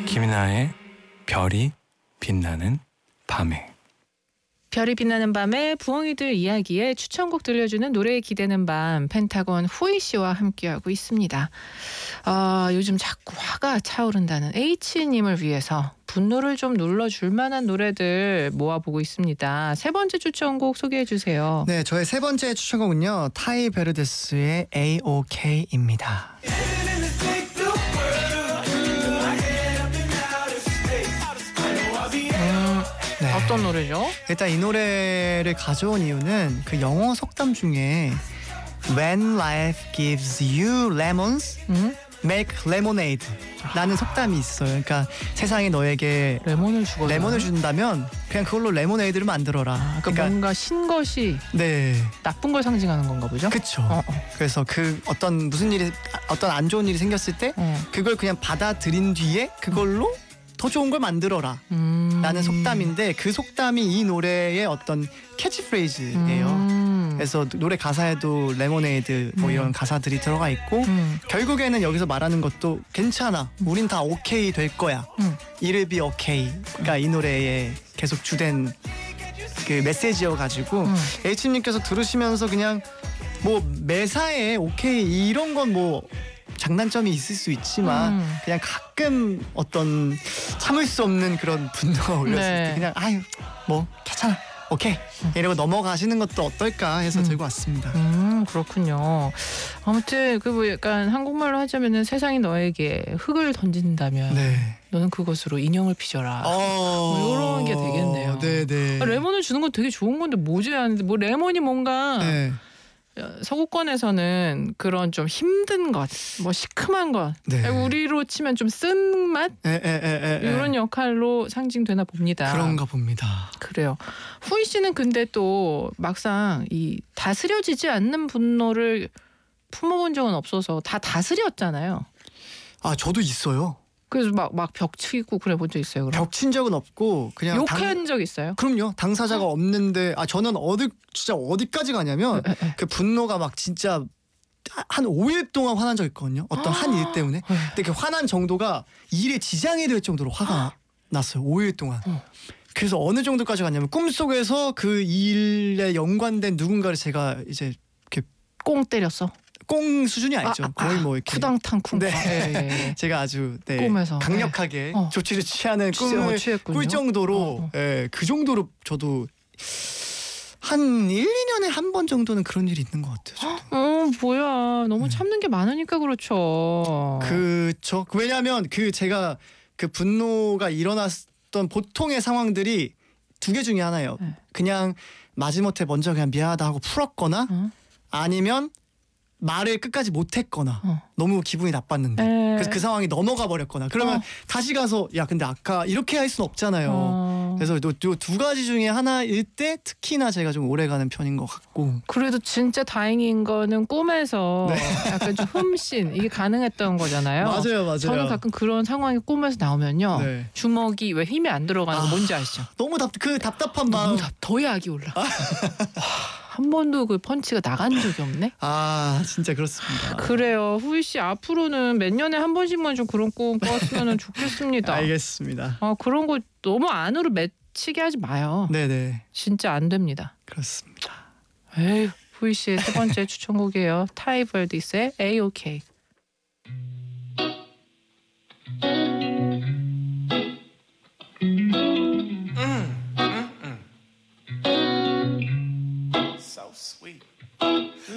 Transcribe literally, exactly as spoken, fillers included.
김이나의 별이 빛나는 밤에. 별이 빛나는 밤에 부엉이들 이야기에 추천곡 들려주는 노래에 기대는 밤, 펜타곤 후이 씨와 함께하고 있습니다. 아, 요즘 자꾸 화가 차오른다는 H님을 위해서 분노를 좀 눌러줄 만한 노래들 모아보고 있습니다. 세 번째 추천곡 소개해 주세요. 네, 저의 세 번째 추천곡은요, 타이 베르데스의 에이오케이입니다. 네. 어떤 노래죠? 일단 이 노래를 가져온 이유는 그 영어 속담 중에 When life gives you lemons, 음? make lemonade 라는 속담이 있어요. 그러니까 세상이 너에게 레몬을 주거든. 레몬을 준다면 그냥 그걸로 레모네이드를 만들어라. 아, 그러니까, 그러니까 뭔가 신 것이 네, 나쁜 걸 상징하는 건가 보죠? 그쵸. 어, 어. 그래서 그 어떤 무슨 일이 어떤 안 좋은 일이 생겼을 때 어. 그걸 그냥 받아들인 뒤에 그걸로 더 좋은 걸 만들어라 음. 라는 속담인데, 그 속담이 이 노래의 어떤 캐치프레이즈예요. 음. 그래서 노래 가사에도 레모네이드 뭐 음. 이런 가사들이 들어가 있고, 음. 결국에는 여기서 말하는 것도 괜찮아, 우린 다 오케이 될 거야, 음. It'll be okay가 이 노래의 계속 주된 그 메시지여가지고 음. H님께서 들으시면서 그냥 뭐 매사에 오케이 이런 건 뭐 장단점이 있을 수 있지만 음. 그냥 가끔 어떤 참을 수 없는 그런 분노가 올렸을 네. 때 그냥 아유 뭐 괜찮아 오케이 이러고 넘어가시는 것도 어떨까 해서 음. 들고 왔습니다. 음, 그렇군요. 아무튼 그 뭐 약간 한국말로 하자면은 세상이 너에게 흙을 던진다면 네. 너는 그것으로 인형을 빚어라. 어... 뭐 이런 게 되겠네요. 네네. 아, 레몬을 주는 건 되게 좋은 건데 뭐지 하는데 뭐 레몬이 뭔가 네. 서구권에서는 그런 좀 힘든 것, 뭐 시큼한 것, 네. 우리로 치면 좀 쓴 맛 에, 에, 에, 에, 에. 이런 역할로 상징되나 봅니다. 그런가 봅니다. 그래요. 후이 씨는 근데 또 막상 이 다스려지지 않는 분노를 품어본 적은 없어서 다 다스렸잖아요. 아 저도 있어요. 그래서 막 막 벽치고 그래 본 적 있어요. 그럼? 벽친 적은 없고 그냥 욕한 당... 적 있어요? 그럼요. 당사자가 없는데 아 저는 어디 진짜 어디까지 가냐면 에, 에. 그 분노가 막 진짜 한 오 일 동안 화난 적 있거든요. 어떤 한 일 때문에. 근데 그 화난 정도가 일에 지장이 될 정도로 화가 났어요. 오 일 동안. 어. 그래서 어느 정도까지 갔냐면 꿈속에서 그 일에 연관된 누군가를 제가 이제 이렇게 꽁 때렸어? 꽁 수준이 아니죠. 아, 아, 거의 뭐 이렇게 쿠당탕 쿵. 네. 예, 예, 예. 제가 아주 네, 꿈에서. 강력하게 네. 어. 조치를 취하는 취- 어, 꿈을 취했군요. 꿀 정도로 어, 어. 예, 그 정도로 저도 한 일, 이 년에 한 번 정도는 그런 일이 있는 것 같아요. 저도. 어, 뭐야. 너무 참는 게 많으니까 그렇죠. 그쵸. 왜냐하면 그 제가 그 분노가 일어났던 보통의 상황들이 두 개 중에 하나예요. 네. 그냥 마지못해 먼저 그냥 미안하다 하고 풀었거나 어? 아니면 말을 끝까지 못했거나 어. 너무 기분이 나빴는데 에. 그래서 그 상황이 넘어가 버렸거나 그러면 어. 다시 가서 야 근데 아까 이렇게 할 수는 없잖아요. 어. 그래서 요 두 가지 중에 하나일 때 특히나 제가 좀 오래가는 편인 것 같고. 그래도 진짜 다행인 거는 꿈에서 네. 약간 좀 흠씬 이게 가능했던 거잖아요. 맞아요, 맞아요. 저는 가끔 그런 상황이 꿈에서 나오면요. 네. 주먹이 왜 힘이 안 들어가는 거 아, 뭔지 아시죠? 너무 답 그 답답한 마음. 너무 다- 더 약이 올라. 와, 한 번도 그 펀치가 나간 적이 없네. 아 진짜 그렇습니다. 그래요. 후이 씨 앞으로는 몇 년에 한 번씩만 좀 그런 꿈 꿨으면 좋겠습니다. 알겠습니다. 아, 그런 거 너무 안으로 맺히게 하지 마요. 네네 진짜 안 됩니다. 그렇습니다. 에휴, 후이 씨의 세 번째 추천곡이에요. 타이 벌디스의 에이오케이. So sweet.